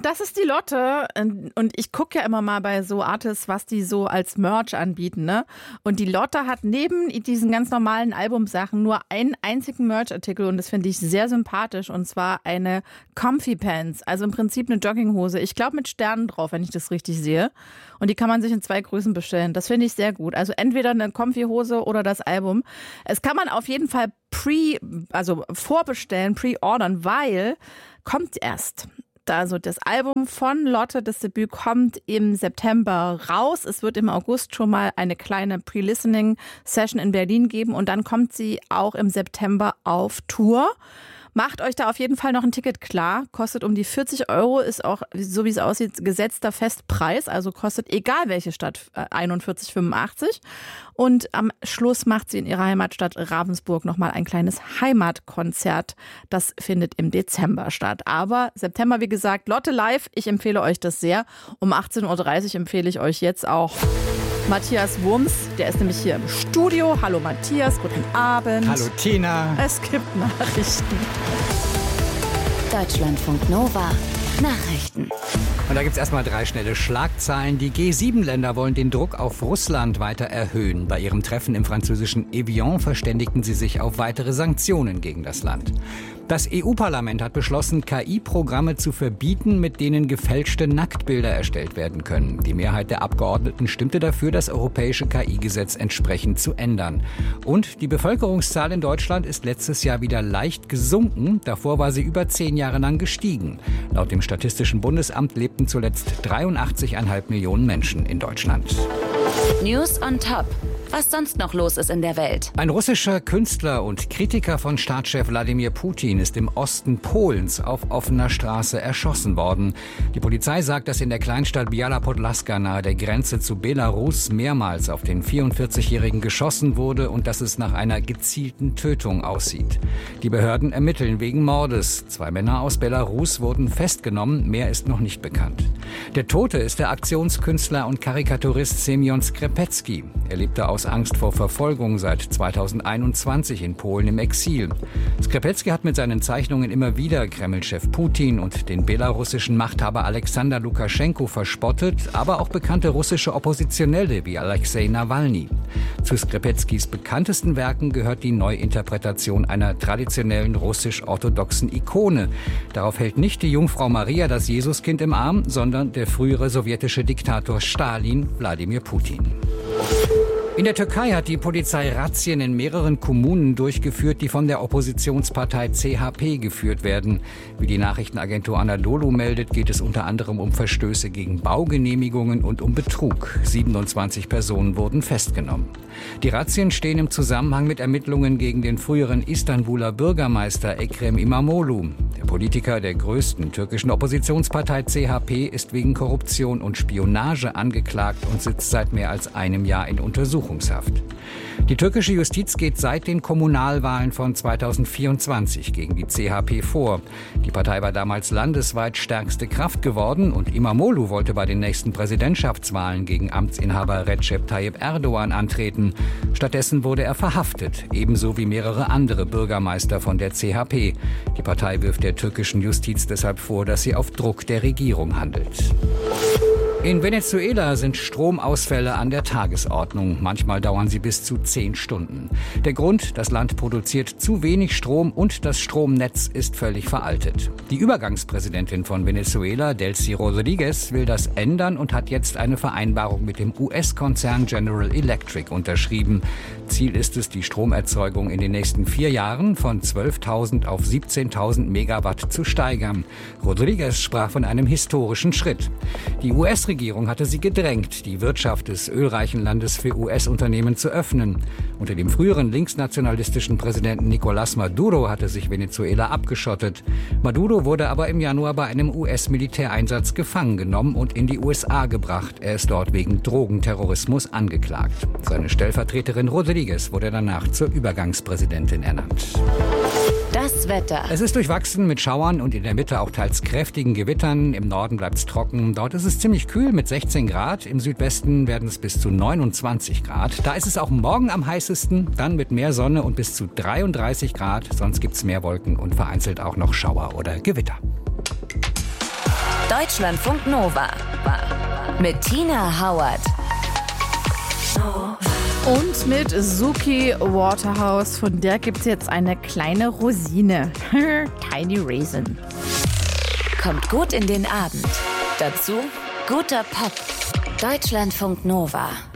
das ist die Lotte. Und ich gucke ja immer mal bei so Artists, was die so als Merch anbieten, ne? Und die Lotte hat neben diesen ganz normalen Albumsachen nur einen einzigen Merch-Artikel und das finde ich sehr sympathisch und zwar eine Comfy Pants, also im Prinzip eine Jogginghose. Ich glaube mit Sternen drauf, wenn ich das richtig sehe. Und die kann man sich in 2 Größen bestellen. Das finde ich sehr gut. Also entweder eine Comfy-Hose oder das Album. Es kann man auf jeden Fall vorbestellen, pre-ordern, weil kommt erst. Also das Album von Lotte, das Debüt, kommt im September raus. Es wird im August schon mal eine kleine Pre-Listening-Session in Berlin geben und dann kommt sie auch im September auf Tour. Macht euch da auf jeden Fall noch ein Ticket klar. Kostet um die 40 €, ist auch, so wie es aussieht, gesetzter Festpreis. Also kostet, egal welche Stadt, 41,85. Und am Schluss macht sie in ihrer Heimatstadt Ravensburg nochmal ein kleines Heimatkonzert. Das findet im Dezember statt. Aber September, wie gesagt, Lotte live. Ich empfehle euch das sehr. Um 18:30 Uhr empfehle ich euch jetzt auch Matthias Wurms, der ist nämlich hier im Studio. Hallo Matthias, guten Abend. Hallo Tina. Es gibt Nachrichten. Deutschlandfunk Nova. Nachrichten. Und da gibt es erstmal 3 schnelle Schlagzeilen. Die G7-Länder wollen den Druck auf Russland weiter erhöhen. Bei ihrem Treffen im französischen Evian verständigten sie sich auf weitere Sanktionen gegen das Land. Das EU-Parlament hat beschlossen, KI-Programme zu verbieten, mit denen gefälschte Nacktbilder erstellt werden können. Die Mehrheit der Abgeordneten stimmte dafür, das europäische KI-Gesetz entsprechend zu ändern. Und die Bevölkerungszahl in Deutschland ist letztes Jahr wieder leicht gesunken. Davor war sie über 10 Jahre lang gestiegen. Laut dem Statistischen Bundesamt lebten zuletzt 83,5 Millionen Menschen in Deutschland. News on Top. Was sonst noch los ist in der Welt. Ein russischer Künstler und Kritiker von Staatschef Wladimir Putin ist im Osten Polens auf offener Straße erschossen worden. Die Polizei sagt, dass in der Kleinstadt Biała Podlaska nahe der Grenze zu Belarus mehrmals auf den 44-Jährigen geschossen wurde und dass es nach einer gezielten Tötung aussieht. Die Behörden ermitteln wegen Mordes. 2 Männer aus Belarus wurden festgenommen, mehr ist noch nicht bekannt. Der Tote ist der Aktionskünstler und Karikaturist Semyon Skrepecki. Er lebte aus Angst vor Verfolgung seit 2021 in Polen im Exil. Skrepecki hat mit seinen Zeichnungen immer wieder Kreml-Chef Putin und den belarussischen Machthaber Alexander Lukaschenko verspottet, aber auch bekannte russische Oppositionelle wie Alexei Nawalny. Zu Skrepeckis bekanntesten Werken gehört die Neuinterpretation einer traditionellen russisch-orthodoxen Ikone. Darauf hält nicht die Jungfrau Maria das Jesuskind im Arm, sondern der frühere sowjetische Diktator Stalin, Wladimir Putin. In der Türkei hat die Polizei Razzien in mehreren Kommunen durchgeführt, die von der Oppositionspartei CHP geführt werden. Wie die Nachrichtenagentur Anadolu meldet, geht es unter anderem um Verstöße gegen Baugenehmigungen und um Betrug. 27 Personen wurden festgenommen. Die Razzien stehen im Zusammenhang mit Ermittlungen gegen den früheren Istanbuler Bürgermeister Ekrem İmamoğlu. Der Politiker der größten türkischen Oppositionspartei CHP ist wegen Korruption und Spionage angeklagt und sitzt seit mehr als einem Jahr in Untersuchungshaft. Die türkische Justiz geht seit den Kommunalwahlen von 2024 gegen die CHP vor. Die Partei war damals landesweit stärkste Kraft geworden und İmamoğlu wollte bei den nächsten Präsidentschaftswahlen gegen Amtsinhaber Recep Tayyip Erdogan antreten. Stattdessen wurde er verhaftet, ebenso wie mehrere andere Bürgermeister von der CHP. Die Partei wirft der türkischen Justiz deshalb vor, dass sie auf Druck der Regierung handelt. In Venezuela sind Stromausfälle an der Tagesordnung. Manchmal dauern sie bis zu 10 Stunden. Der Grund: das Land produziert zu wenig Strom und das Stromnetz ist völlig veraltet. Die Übergangspräsidentin von Venezuela, Delcy Rodríguez, will das ändern und hat jetzt eine Vereinbarung mit dem US-Konzern General Electric unterschrieben. Ziel ist es, die Stromerzeugung in den nächsten 4 Jahren von 12.000 auf 17.000 Megawatt zu steigern. Rodríguez sprach von einem historischen Schritt. Die US-Regierung hatte sie gedrängt, die Wirtschaft des ölreichen Landes für US-Unternehmen zu öffnen. Unter dem früheren linksnationalistischen Präsidenten Nicolás Maduro hatte sich Venezuela abgeschottet. Maduro wurde aber im Januar bei einem US-Militäreinsatz gefangen genommen und in die USA gebracht. Er ist dort wegen Drogenterrorismus angeklagt. Seine Stellvertreterin Rodríguez wurde danach zur Übergangspräsidentin ernannt. Das Wetter. Es ist durchwachsen mit Schauern und in der Mitte auch teils kräftigen Gewittern. Im Norden bleibt es trocken. Dort ist es ziemlich kühl mit 16 Grad. Im Südwesten werden es bis zu 29 Grad. Da ist es auch morgen am heißesten. Dann mit mehr Sonne und bis zu 33 Grad. Sonst gibt es mehr Wolken und vereinzelt auch noch Schauer oder Gewitter. Deutschlandfunk Nova. Mit Tina Howard. Und mit Suki Waterhouse, von der gibt es jetzt eine kleine Rosine. Tiny Raisin. Kommt gut in den Abend. Dazu guter Pop. Deutschlandfunk Nova.